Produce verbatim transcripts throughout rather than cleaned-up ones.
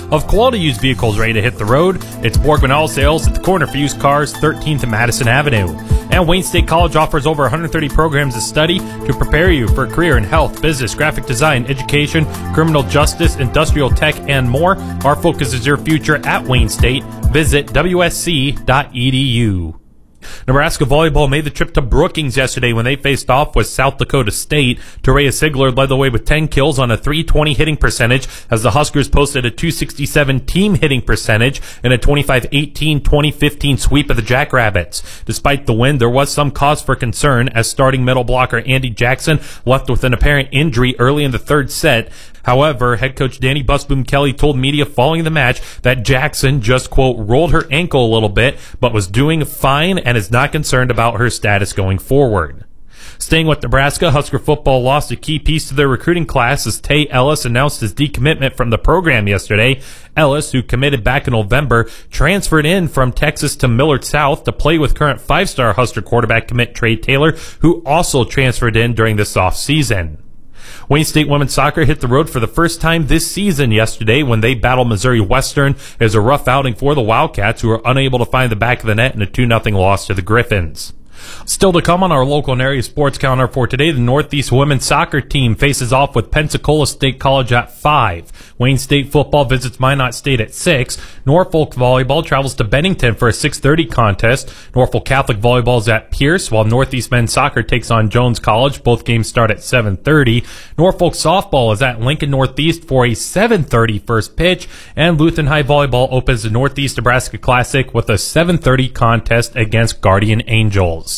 of quality used vehicles ready to hit the road. It's Borgman Auto Sales at the corner for used cars, thirteenth and Madison Avenue. And Wayne State College offers over one hundred thirty programs to study to prepare you for a career in health, business, graphic design, education, criminal justice, industrial tech, and more. Our focus is your future at Wayne State. Visit w s c dot e d u. Nebraska volleyball made the trip to Brookings yesterday when they faced off with South Dakota State. Terea Sigler led the way with ten kills on a three twenty hitting percentage as the Huskers posted a two sixty-seven team hitting percentage in a twenty-five eighteen twenty fifteen sweep of the Jackrabbits. Despite the win, there was some cause for concern as starting middle blocker Andy Jackson left with an apparent injury early in the third set. However, head coach Danny Busboom Kelly told media following the match that Jackson just, quote, rolled her ankle a little bit, but was doing fine and is not concerned about her status going forward. Staying with Nebraska, Husker football lost a key piece to their recruiting class as Tay Ellis announced his decommitment from the program yesterday. Ellis, who committed back in November, transferred in from Texas to Millard South to play with current five-star Husker quarterback commit Trey Taylor, who also transferred in during this offseason. Wayne State women's soccer hit the road for the first time this season yesterday when they battled Missouri Western. It was a rough outing for the Wildcats, who were unable to find the back of the net in a two nothing loss to the Griffins. Still to come on our local and area sports calendar for today, the Northeast women's soccer team faces off with Pensacola State College at five. Wayne State football visits Minot State at six. Norfolk volleyball travels to Bennington for a six thirty contest. Norfolk Catholic volleyball is at Pierce, while Northeast men's soccer takes on Jones College. Both games start at seven thirty. Norfolk softball is at Lincoln Northeast for a seven thirty first pitch. And Lutheran High volleyball opens the Northeast Nebraska Classic with a seven thirty contest against Guardian Angels.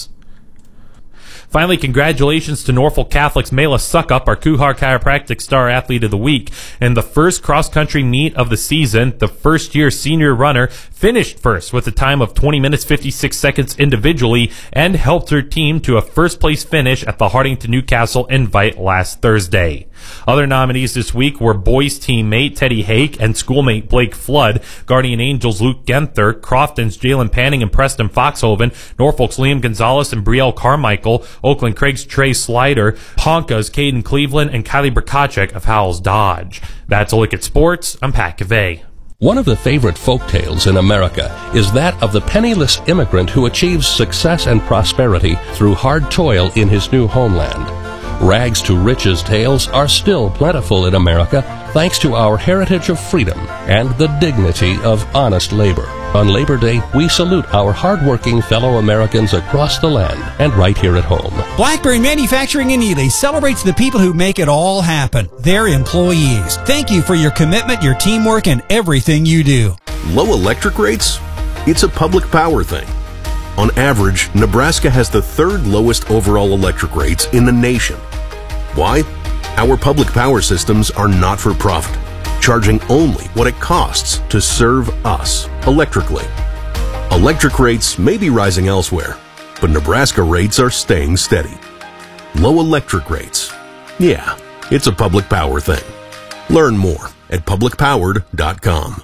Finally, congratulations to Norfolk Catholic's Mela Suckup, our Kuhar Chiropractic Star Athlete of the Week. In the first cross-country meet of the season, the first-year senior runner finished first with a time of twenty minutes, fifty-six seconds individually and helped her team to a first-place finish at the Harding to Newcastle Invite last Thursday. Other nominees this week were boys teammate Teddy Hake and schoolmate Blake Flood, Guardian Angels Luke Genther, Crofton's Jalen Panning and Preston Foxhoven, Norfolk's Liam Gonzalez and Brielle Carmichael, Oakland Craig's Trey Slider, Ponca's Caden Cleveland, and Kylie Burkacek of Howells Dodge. That's a look at sports. I'm Pat Cavey. One of the favorite folk tales in America is that of the penniless immigrant who achieves success and prosperity through hard toil in his new homeland. Rags to riches tales are still plentiful in America thanks to our heritage of freedom and the dignity of honest labor. On Labor Day, we salute our hardworking fellow Americans across the land and right here at home. Blackberry Manufacturing in Ely celebrates the people who make it all happen, their employees. Thank you for your commitment, your teamwork, and everything you do. Low electric rates? It's a public power thing. On average, Nebraska has the third lowest overall electric rates in the nation. Why? Our public power systems are not for profit, charging only what it costs to serve us electrically. Electric rates may be rising elsewhere, but Nebraska rates are staying steady. Low electric rates. Yeah, it's a public power thing. Learn more at public powered dot com.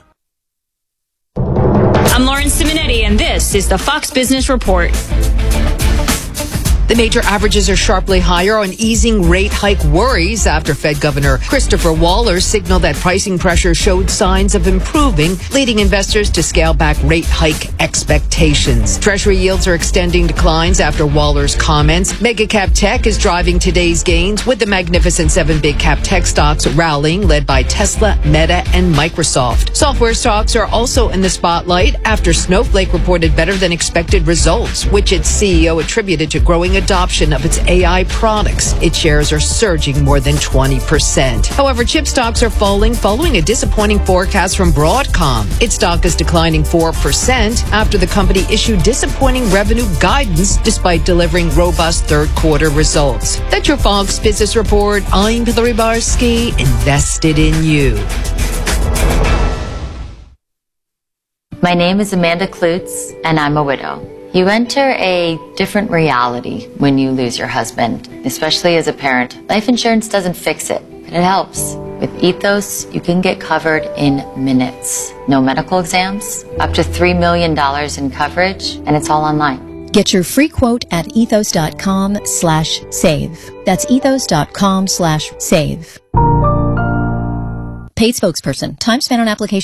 I'm Lauren Simonetti, and this is the Fox Business Report. The major averages are sharply higher on easing rate hike worries after Fed Governor Christopher Waller signaled that pricing pressure showed signs of improving, leading investors to scale back rate hike expectations. Treasury yields are extending declines after Waller's comments. Mega cap tech is driving today's gains, with the Magnificent Seven big cap tech stocks rallying, led by Tesla, Meta, and Microsoft. Software stocks are also in the spotlight after Snowflake reported better than expected results, which its C E O attributed to growing adoption of its A I products. Its shares are surging more than twenty percent. However, chip stocks are falling following a disappointing forecast from Broadcom. Its stock is declining four percent after the company issued disappointing revenue guidance despite delivering robust third quarter results. That's your Fox Business Report. I'm Hillary Barsky, invested in you. My name is Amanda Klutz, and I'm a widow. You enter a different reality when you lose your husband, especially as a parent. Life insurance doesn't fix it, but it helps. With Ethos, you can get covered in minutes. No medical exams, up to three million dollars in coverage, and it's all online. Get your free quote at ethos.com slash save. That's ethos.com slash save. Paid spokesperson. Time spent on application